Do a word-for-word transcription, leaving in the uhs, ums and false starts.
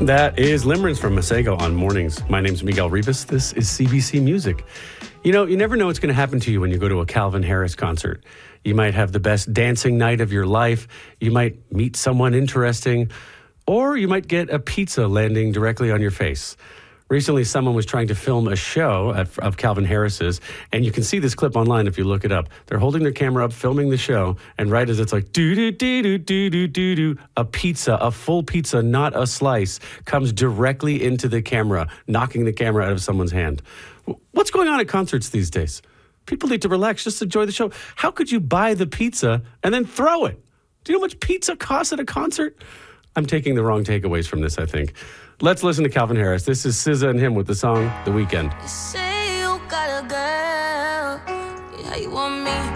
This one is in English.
That is Limerence from Masego on Mornings. My name's Miguel Ribas. This is C B C Music. You know, you never know what's going to happen to you when you go to a Calvin Harris concert. You might have the best dancing night of your life. You might meet someone interesting. Or you might get a pizza landing directly on your face. Recently, someone was trying to film a show at, of Calvin Harris's, and you can see this clip online if you look it up. They're holding their camera up, filming the show, and right as it's like, do-do-do-do-do-do-do, a pizza, a full pizza, not a slice, comes directly into the camera, knocking the camera out of someone's hand. What's going on at concerts these days? People need to relax, just enjoy the show. How could you buy the pizza and then throw it? Do you know how much pizza costs at a concert? I'm taking the wrong takeaways from this, I think. Let's listen to Calvin Harris. This is S Z A and him with the song The Weekend. You say